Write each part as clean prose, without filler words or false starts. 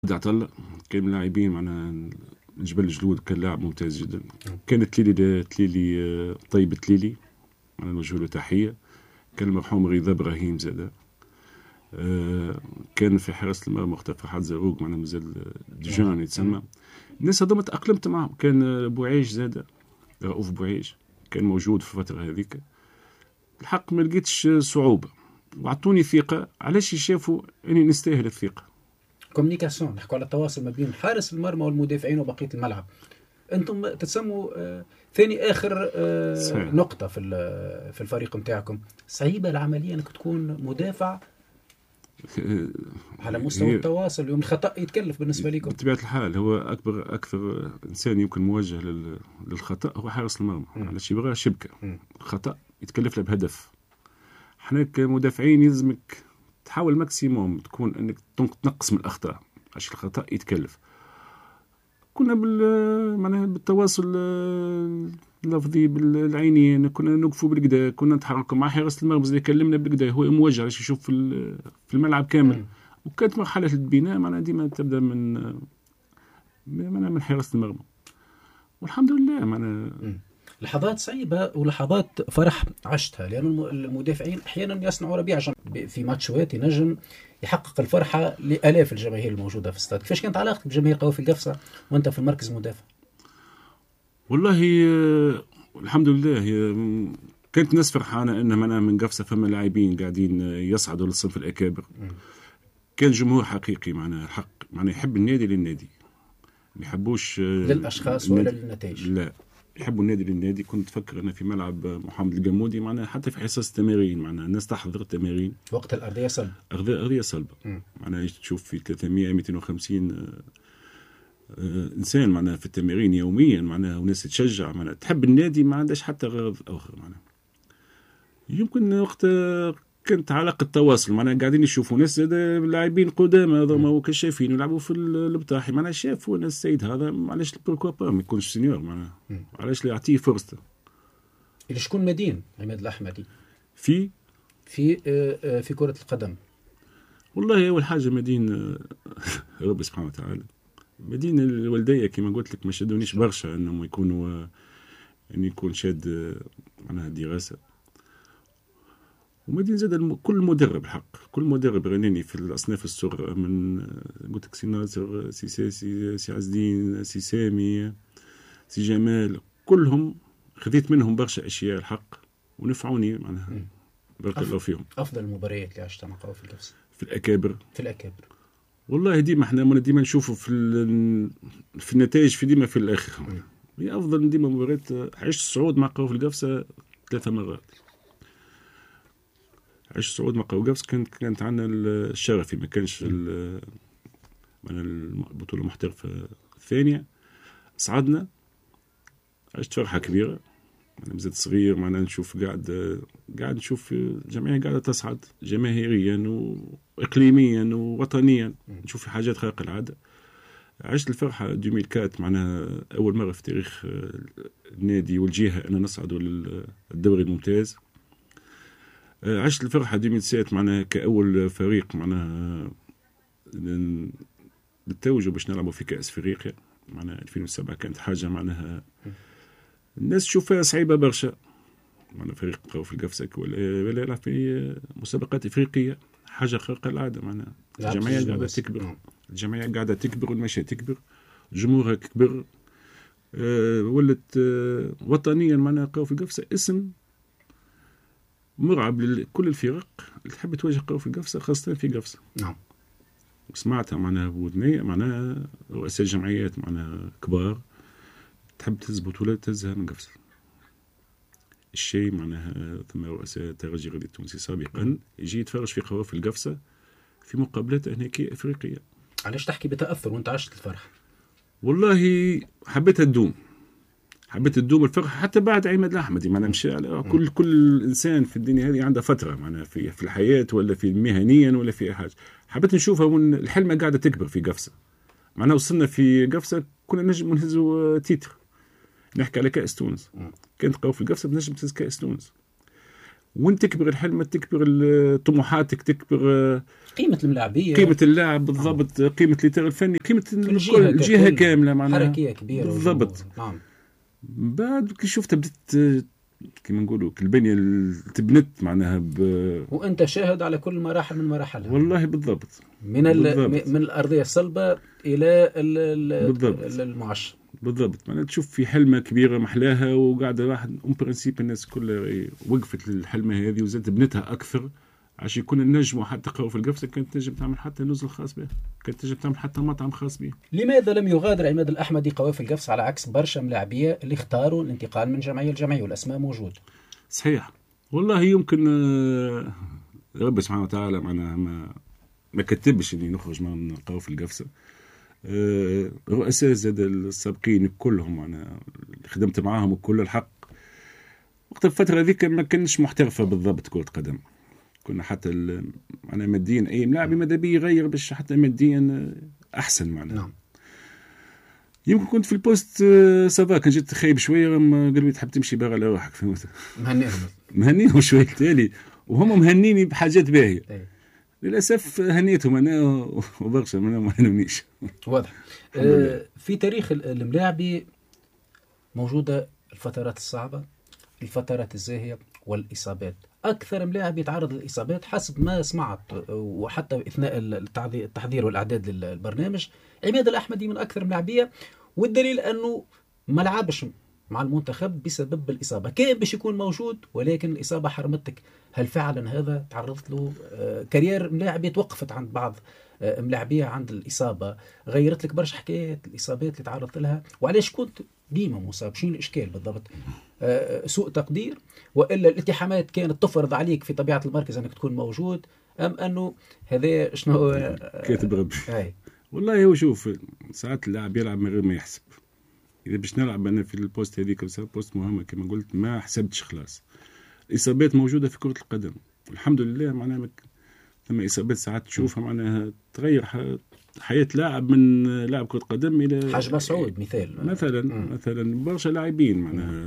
عطلة كان من اللاعبين معنا جبل الجلود، كان لاعب ممتاز جدا. كان تليلي طيب تليلي، أنا نوجه له تحية. كان المرحوم رضا إبراهيم زاده. كان في حراسة المرمى وقتها فرحات زروق، معنا مازال ديجان يتسمى. الناس هذوما تأقلمت معهم. كان بوعيش زاده، رؤوف بوعيش كان موجود في الفترة هذيك. الحق ما لقيتش صعوبة وعطوني ثقة. علاش يشافوا أني نستاهل الثقة؟ كوميونيكاسيون، نحكوا على التواصل ما بين حارس المرمى والمدافعين وبقية الملعب. أنتم تسموا ثاني آخر نقطة في الفريق متاعكم. صعيبة العملية أنك تكون مدافع على مستوى التواصل. يوم الخطأ يتكلف بالنسبة لكم. بطبيعة الحال هو أكثر إنسان يمكن موجه للخطأ هو حارس المرمى. علاش يبغى شبكة خطأ يتكلف له بهدف. احنا كمدافعين يلزمك تحاول ماكسيموم تكون انك تنقص من الاخطاء عشان الخطا يتكلف. كنا معناها بالتواصل اللفظي بالعينين، كنا نوقفوا بالكدا، كنا نتحركوا مع حارس المرمى اللي يكلمنا بالكدا، هو موجه باش يشوف في الملعب كامل. وكانت مرحله البناء معناها ديما تبدا من حارس المرمى، والحمد لله معناها لحظات صعيبة ولحظات فرح عشتها، لأن المدافعين أحيانا يصنعوا ربيع في ماتشات ينجم يحقق الفرحة لآلاف الجماهير الموجودة في الاستاد. كيفاش كانت علاقتك بجماهير قوي في القفصة وأنت في المركز مدافع؟ والله الحمد لله كانت ناس فرحانة أن أنا من قفصة فما لاعبين قاعدين يصعدوا للصنف الأكابر. كان جمهور حقيقي معنا الحق، معنا يحب النادي للنادي، ما يحبوش للأشخاص ولا للنتائج. لا، يحبوا النادي للنادي. كنت فكر أنا في ملعب محمد الجمودي معنا حتى في حصص التمارين معنا الناس تحضر التمارين وقت الأرضية صلبة. أرضية صلبة معنا تشوف في 300-250 إنسان معنا في التمارين يوميا معنا، وناس تشجع معنا تحب النادي، ما عندهاش حتى غرض آخر معنا. يمكن وقت كانت علاقة تواصل معنا قاعدين يشوفوا ناس لاعبين قدامى هذوما وكشافين يلعبوا في البطاحي معنا، شافوا ناس السيد هذا معلش بوركوا با ما يكونش سينيور معنا، علاش لا يعطيه فرصته. اللي شكون مدين عماد الأحمدي في كرة القدم؟ والله أول حاجة مدين ربي سبحانه وتعالى، مدين الوالدية كما قلت لك ما شدونيش برشا انهم يكونوا ان يكون شاد معناها دراسة. ومدين زاد كل مدرب الحق، كل مدرب غنيني في الأصناف الصغرى، من قلت لك سي ناصر، سي ساسي، سي عز الدين، سي سامي، سي جمال، كلهم خذيت منهم برشا أشياء الحق ونفعوني معناها بارك الله فيهم. أفضل المباريات اللي عشتها مع قوة في القفص؟ في الأكابر. في الأكابر والله ديما احنا ديما نشوفوا في النتائج في ديما في الآخر. هي أفضل ديما مباريات. عشت الصعود مع قوة في القفص 3 مرات. عشت صعود مع قوة قفص كانت عندنا الشرفي، ما كانش البطولة المحترفة الثانية. صعدنا، عشت فرحة كبيرة. أنا مازلت صغير معنا نشوف قاعد نشوف جمعية قاعدة تصعد جماهيريا وإقليميا ووطنيا، نشوف حاجات خارقة العادة. عشت الفرحة 2004 معنا أول مرة في تاريخ النادي والجهة أن نصعدوا للدوري الممتاز. عشت الفرحة 2007 معنا كأول فريق معنا بالتوجه باش نلعبوا في كأس افريقيا معنا 2007. كانت حاجة معناها الناس تشوفها صعيبة برشا، معنا فريق قوي في القفص ولا يلعب في مسابقات افريقية، حاجة خارقة العادة. معنا الجمعية قاعدة تكبر، الجمعية قاعدة تكبر والمشي تكبر، جمهورها كبر، ولت وطنيا معنا قوي في القفص اسم مرعب لكل الفرق اللي تحب تواجه قوة في القفصة، خاصة في قفصة. نعم. وسمعتها معناها بودنية، معناها رؤساء جمعيات معناها كبار تحب تهز بطولات تهزها من قفصة. الشيء معناها ثم رؤساء الترجي الرياضي التونسي سابقا يجي يتفرج في قوة في القفصة في مقابلات هناك أفريقية. علاش تحكي بتأثر وانت عشت الفرح؟ والله حبيتها تدوم الفرحة حتى بعد عماد الأحمدي. معنا مشى على كل إنسان في الدنيا هذه عنده فترة معنا في الحياة ولا في مهنيا ولا في حاجة. حبيت نشوفها الحلمة قاعدة تكبر في قفصة. معنا وصلنا في قفصة كنا نجم نهزوا تيتر، نحكي على كأس تونس. كانت قوة في القفصة بنجم تهز كأس تونس. وانت تكبر الحلم، تكبر طموحاتك، تكبر قيمة الملاعبية، قيمة اللاعب بالضبط، قيمة الإطار الفني، قيمة الجهة كاملة معناها حركية كبيرة بالضبط. نعم. بعد كي شفت بدت كما نقولوا البنية تبنت معناها وانت شاهد على كل مراحل من مراحلها والله بالضبط، من من الأرضية الصلبة إلى المعشر بالضبط. معناها تشوف في حلمة كبيرة محلاها وقاعدة واحد برنسيب الناس كلها وقفت للحلمة هذه وزادت بنتها أكثر عشان يكون النجم حتى قوي في القفصة. كانت تنجم تعمل حتى نزل خاص به، كانت تنجم تعمل حتى مطعم خاص به. لماذا لم يغادر عماد الأحمدي قوافل القفص على عكس برشا ملاعبية اللي اختاروا الانتقال من جمعية لجمعية والأسماء موجود؟ صحيح والله، يمكن رب سبحانه وتعالى معناها ما كتبش اني نخرج من قوافل القفصة. رؤساء زاد السابقين كلهم انا خدمت معاهم وكل الحق وقت الفترة ذيك ما كانش محترفة بالضبط كرة قدم. كنا حتى معنا ماديا اي لاعب ماذا بيه يغير باش حتى ماديا احسن معنا. نعم. يمكن كنت في البوست سافا، كان جيت خايب شويه قالوا لي تحب تمشي باغي على روحك، فهمت؟ مهنيهم شويه تالي وهم مهنيني بحاجات باهيه. للاسف هنيتهم انا وبرشا منهم ما هنونيش. واضح. في تاريخ الملاعبي موجوده الفترات الصعبه، الفترات الزاهيه والإصابات. أكثر ملاعب يتعرض للإصابات حسب ما سمعت وحتى أثناء التحضير والإعداد للبرنامج، عماد الأحمدي من أكثر ملاعبية، والدليل أنه ما لعبش مع المنتخب بسبب الإصابة. كان باش يكون موجود ولكن الإصابة حرمتك. هل فعلا هذا تعرضت له؟ كارير ملاعبية توقفت عند بعض ملاعبية عند الإصابة، غيرت لك برشا حكايات الإصابات اللي تعرضت لها، وعلاش كنت ديما مصاب؟ شنو الإشكال بالضبط؟ سوء تقدير، وإلا الالتحامات كانت تفرض عليك في طبيعة المركز أنك تكون موجود، أم أنه هذا شنو كاتب ربي؟ والله هو شوف، ساعات اللاعب يلعب من غير ما يحسب. إذا باش نلعب أنا في البوست هذيك بوست مهمة كما قلت ما حسبتش خلاص. الإصابات موجودة في كرة القدم الحمد لله، معناها ثم إصابات ساعات تشوفها معناها تغير حياة لاعب من لاعب كرة قدم إلى حاج مسعود مثلا برشا لاعبين معناها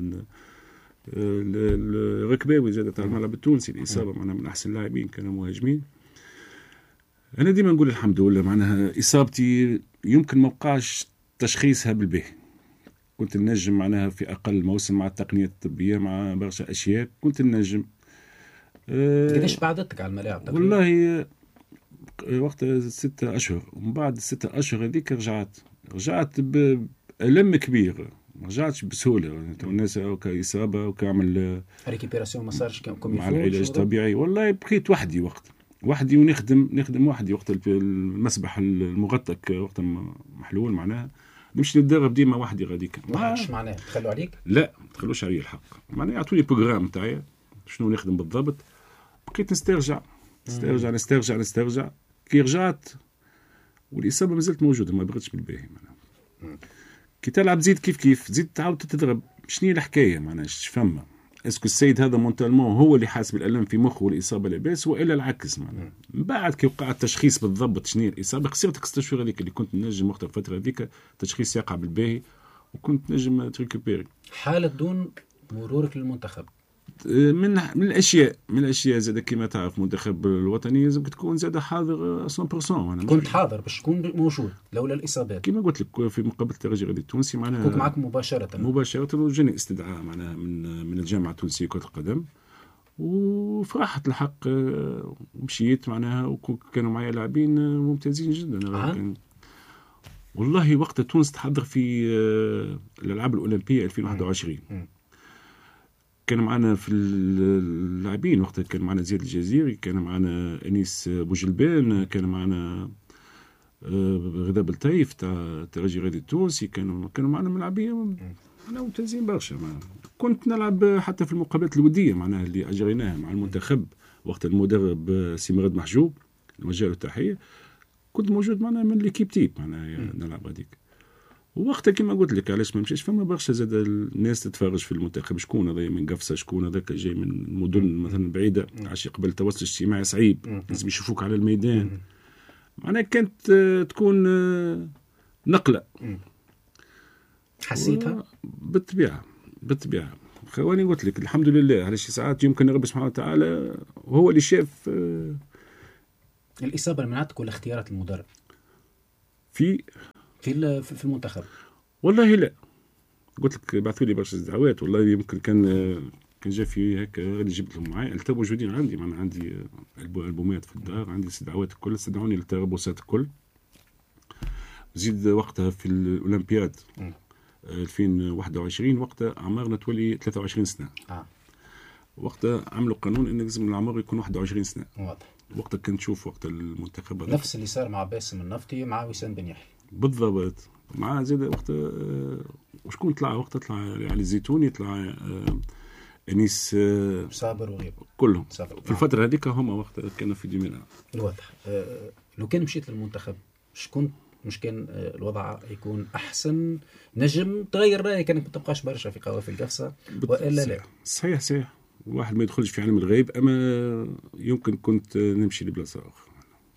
الركباوي زادت على الملعب التونسي الإصابة معناها من أحسن لاعبين كانوا مهاجمين. أنا ديما نقول الحمد لله معناها إصابتي يمكن ما بقاش تشخيصها بالباهي. كنت النجم معناها في أقل موسم مع التقنية الطبية مع برشا أشياء كنت النجم. قديش بعدتك على الملاعب؟ والله وقت 6 أشهر، ومن بعد 6 أشهر هذيك رجعت بألم كبير، ما رجعتش بسهولة. الناس كإصابة وكعمل ريكيبيراسيون ما صارش مع العلاج طبيعي. والله بقيت وحدي ونخدم وحدي وقت المسبح المغطى وقت محلول معناها نمشي نتدرب ديما وحدي غاديك. واش معناها تخلوا عليك؟ لا ما تخلوش علي الحق، معناها يعطوني بروجرام تاعي شنو نخدم بالضبط. بقيت نسترجع كي رجعت والإصابة ما زالت موجودة ما بغتش بالباهي. كي تلعب زيد كيف زيد تعاود تضرب. شنو هي الحكاية معناها فما اسكو السيد هذا مونتالمون هو اللي حاسب الألم في مخه والإصابة لاباس وإلا العكس معناها. بعد كي وقع التشخيص بالضبط شنو هي الإصابة خسرت 6 شهور هذيك اللي كنت نجم وقت الفترة هذيك تشخيص يقع بالباهي وكنت نجم تريكوبيري. حالة دون مرورك للمنتخب من الاشياء زاد كما تعرف المنتخب الوطني لازم تكون زاد حاضر 100%. انا كنت حاضر باش تكون موجود لولا الاصابات كما قلت لك في مقابله الترجي الرياضي التونسي معناها كنت معك مباشره وجاني استدعاء معناها من الجامعه التونسيه لكره القدم وفرحت الحق ومشيت معناها وكانوا معي لاعبين ممتازين جدا. والله وقت تونس تحضر في الالعاب الاولمبيه 2021 كان معنا في اللاعبين وقتها كان معنا زياد الجزيري، كان معنا أنيس بوجلبان، كان معنا غدا بلطيف تاع الترجي الرياضي التونسي، كانوا معنا ملاعبين ممتازين برشا. كنت نلعب حتى في المقابلات الودية معناها اللي أجريناها مع المنتخب وقت المدرب سيمراد محجوب نوجه له التحية، كنت موجود معنا من ليكيب تيب معناها نلعب هذيك. ووقتها كما قلت لك علاش ما مشيش فما برشا زاد الناس تتفرج في المنتخب، شكون هذا من قفصة، شكون هذاك جاي من مدن مثلا بعيدة عشان قبل التواصل الاجتماعي صعيب لازم يشوفوك على الميدان معناها كانت تكون نقلة. حسيتها؟ بالطبيعة خواني قلت لك الحمد لله على شي ساعات يمكن ربي سبحانه وتعالى هو اللي شاف. الإصابة منعتك ولا اختيارات المدرب في المنتخب؟ والله لا، قلت لك بعثوا لي برشا دعوات والله. يمكن كان جا في هيك غادي جبت لهم معايا التو موجودين عندي، معنا عندي البومات في الدار، عندي استدعاوات الكل، استدعوني للتربصات الكل. زيد وقتها في الأولمبياد 2021 وقتها أعمارنا تولي 23 سنة. وقتها عملوا قانون إن لازم العمر يكون 21 سنة. واضح. وقتها كنت نشوف وقت المنتخب نفس اللي صار مع باسم النفطي مع وسام بن يحيى بالضبط. مع زيد وقتها وشكون طلع وقتها؟ طلع علي الزيتوني، طلع انيس صابر وغيره كلهم في الفتره هذيك هم وقتها كانوا في ديمينا. واضح. لو كان مشيت للمنتخب شكون مش كان الوضع يكون احسن؟ نجم تغير رايك انك ما تبقاش برشا في قوافل القفصه والا لا؟ صحيح الواحد ما يدخلش في علم الغيب، اما يمكن كنت نمشي لبلاصه اخرى.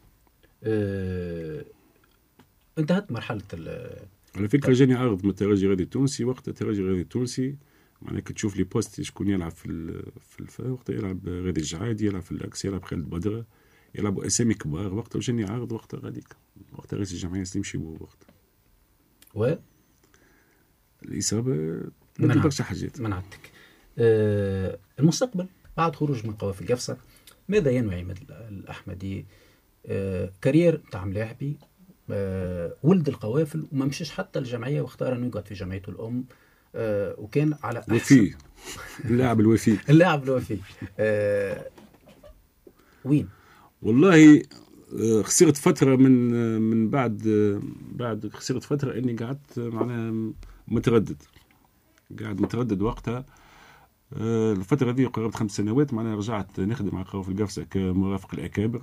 انتهت مرحله على فكره جاني عرض من الترجي الرياضي التونسي. وقت الترجي الرياضي التونسي معناها كتشوف لي بوست شكون يلعب في وقت يلعب غادي الجعادي، يلعب في الاكس، يلعب خالد بدره، يلعبوا اسامي كبار. وقتها وجاني عرض وقتها غاديك، وقتها رئيس الجمعيه سليم شيبو وقت الإصابة بدل برشا حاجات منعتك. المستقبل بعد خروج من قوافل القفصة ماذا ينوي عماد الأحمدي؟ كارير تاع ملاعبي، ولد القوافل وما مشيش حتى الجمعية واختار أنه يقعد في جمعيته الأم، وكان على وفي اللاعب الوفي وين؟ والله خسرت فترة من بعد خسرت فترة إني قعدت معناها متردد وقتها. الفترة دي قرابة 5 سنوات معناها رجعت نخدم مع قوافل القفصة كمرافق الأكابر.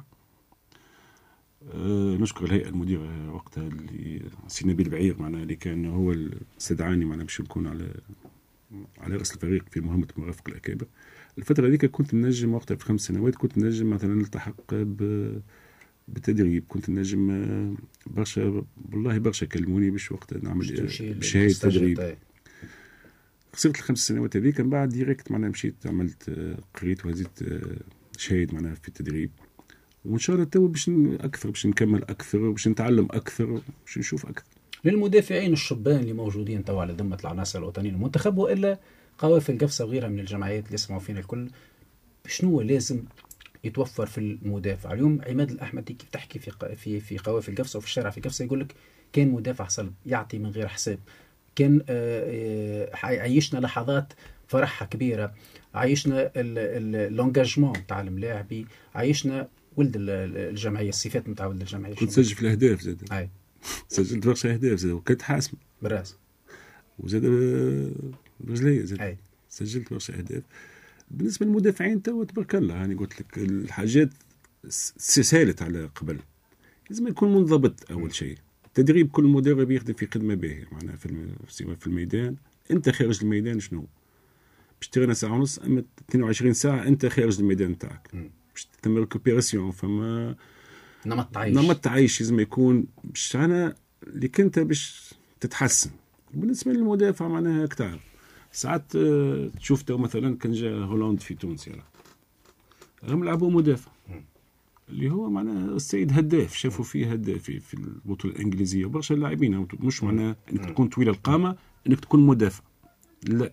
نشكر الهيئة المديرة وقتها اللي سي نبيل بعير معناها اللي كان هو اللي استدعاني معناها باش نكون على رأس الفريق في مهمة مرافق الأكابر. الفترة دي كنت نجم وقتها في 5 سنوات كنت نجم مثلا نلتحق بالتدريب، كنت نجم برشا كلموني باش وقتها نعمل بشهاية تدريب. خسرت 5 سنوات هذيك، من بعد ديريكت معناها مشيت عملت قريت وهزيت شهيد معناها في التدريب، وان شاء الله تو باش نكمل اكثر وباش نتعلم اكثر وباش نشوف اكثر. للمدافعين الشبان اللي موجودين تو على ذمه العناصر الوطنيه المنتخب والا قوافل القفصه وغيرها من الجمعيات اللي يسمعوا فينا الكل، شنو لازم يتوفر في المدافع اليوم؟ عماد الأحمدي كيف تحكي في قوافل القفصه وفي الشارع في قفصه يقول لك كان مدافع صلب يعطي من غير حساب، كان عيشنا لحظات فرحة كبيرة، عيشنا اللونجاجمون تاع الملاعبي، عيشنا ولد الجمعية، الصفات نتاع ولد الجمعية. كنت سجل في الأهداف زاد، سجلت برشا أهداف زاد، وكنت حاسم بالراس وزاد برجلية زاد، سجلت برشا أهداف. بالنسبة للمدافعين توا تبارك الله يعني قلت لك الحاجات سهلت على قبل. لازم يكون منضبط أول شيء. تدريب كل مدرب يخدم في خدمة باهية معناها في الميدان. أنت خارج الميدان شنو؟ باش تغنى ساعة ونص، أما 22 ساعة أنت خارج الميدان نتاعك باش تتم ريكوبيراسيون. فما نمط تعيش لازم يكون باش أنا اللي كنت باش تتحسن. بالنسبة للمدافع معناها كتار ساعات تشوف تو مثلا كان جاء هولندا في تونس هم لعبوا مدافع اللي هو معناه السيد هداف، شافوا فيه هداف في البطولة الإنجليزية برشا لاعبين. مش معناه انك تكون طويل القامة انك تكون مدافع، لا.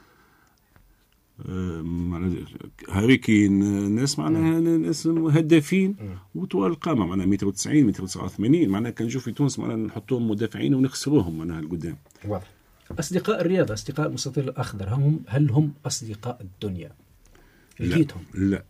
هاري كين ناس معناها ناس هدافين وطوال القامة معناها 190 189 معناها كان نشوف في تونس معناها نحطوهم مدافعين ونخسروهم معناها القدام. واضح. أصدقاء الرياضة، أصدقاء المستطيل الأخضر، هل هم أصدقاء الدنيا؟ لقيتهم؟ لا.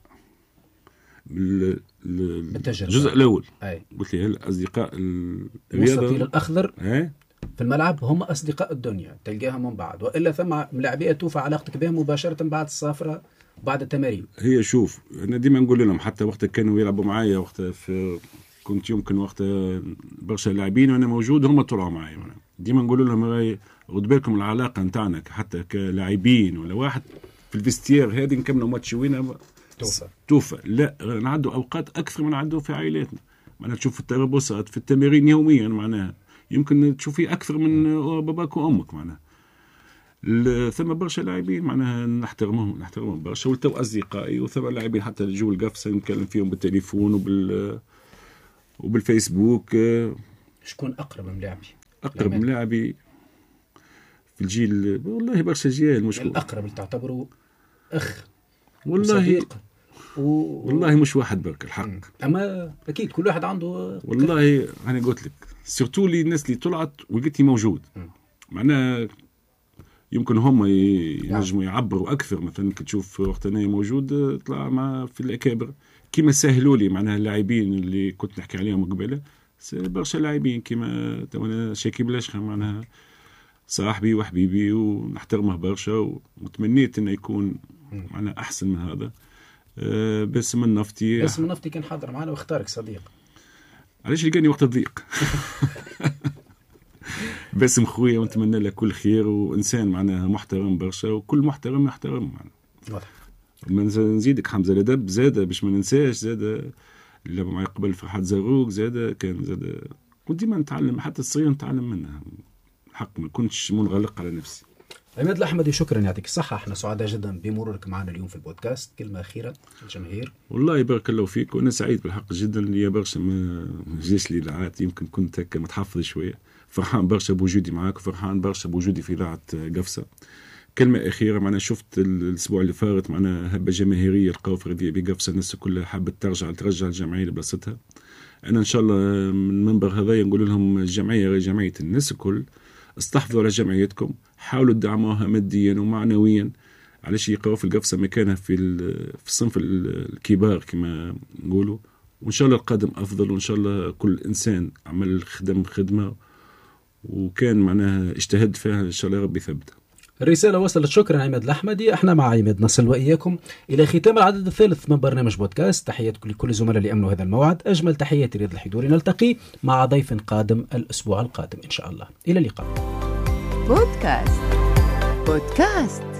الجزء الأول قلت لي هل أصدقاء الرياضة المستطيل الأخضر في الملعب هم أصدقاء الدنيا تلقاها من بعد، وإلا ثم ملاعبية توفى علاقتك بهم مباشرة بعد السافرة بعد التمارين. هي شوف أنا ديما نقول لهم حتى وقت كانوا يلعبوا معايا وقت كنت يمكن وقت برشا لاعبين وأنا موجود هم طلعوا معايا ديما نقول لهم رد بالكم العلاقة نتاعنا حتى كلاعبين ولا واحد في الفيستير هذه نكملوا ماتش وين توفى. لا نعدوا أوقات أكثر من نعدوا في عائلاتنا معناها تشوف التربصات في التمارين يوميا معناها يمكن تشوفي أكثر من باباك وأمك معناها. ثم برشا لاعبين معناها نحترمهم برشا، والتو اصدقائي، وثم لاعبين حتى جو القفصه نتكلم فيهم بالتليفون وبالفيسبوك. شكون اقرب ملاعبي؟ اقرب ملاعبي في الجيل والله برشا جيال مش الاقرب اللي تعتبره اخ والله والله مش واحد برك الحق. اما اكيد كل واحد عنده والله انا قلت لك سيرتو لي الناس اللي طلعت ولقيتني موجود معناها يمكن هم ينجموا يعبروا اكثر. مثلا كتشوف وقت انا موجود طلع مع في الاكابر كيما سهلوا لي معناها اللاعبين اللي كنت نحكي عليهم قبل، برشا لاعبين كيما انا شاكي بلاشخه معناها صاحبي وحبيبي ونحترمه برشا، وتمنيت انه يكون معناها احسن من هذا. باسم النفطي كان حاضر معنا واختارك صديق. علاش لقاني وقت الضيق؟ باسم خويا ونتمنى له كل خير، وإنسان معناها محترم برشا، وكل محترم يحترم معنا. نزيدك حمزة لدب زادة باش ما ننساش، زادة اللي معي قبل فرحات زاروق زادة كان زادة، كنت ديما نتعلم حتى الصغير نتعلم منها حق، ما كنتش منغلق على نفسي. عماد الأحمدي شكرا يعطيك الصحة، احنا سعداء جدا بمرورك معنا اليوم في البودكاست. كلمة أخيرة للجماهير. والله بارك الله فيك، وأنا سعيد بالحق جدا اللي برشا ما جيش لي لعات، يمكن كنت هكا متحفظ شوية. فرحان برشا بوجودي معاك، وفرحان برشا بوجودي في إذاعة قفصة. كلمة أخيرة، معنا شفت الأسبوع اللي فارت معنا هبة جماهيرية لقاو في بقفصة، الناس كلها حابة ترجع الجمعية لبلاصتها. أنا إن شاء الله من المنبر هذا نقول لهم الجمعية جمعية الناس الكل، استحفظوا على جمعيتكم، حاولوا تدعموها ماديا ومعنويا على يقاو في القفصة مكانها في الصنف الكبار كما نقولوا. وإن شاء الله القادم أفضل، وإن شاء الله كل إنسان عمل خدمة وكان معناها اجتهد فيها إن شاء الله ربي ثبتها. الرسالة وصلت. شكرا عماد الأحمدي. احنا مع عماد نصل وإياكم إلى ختام العدد الثالث من برنامج بودكاست. تحيات لكل الزملاء اللي أمنوا هذا الموعد. أجمل تحياتي رياض الحدوري. نلتقي مع ضيف قادم الأسبوع القادم إن شاء الله. إلى اللقاء. بودكاست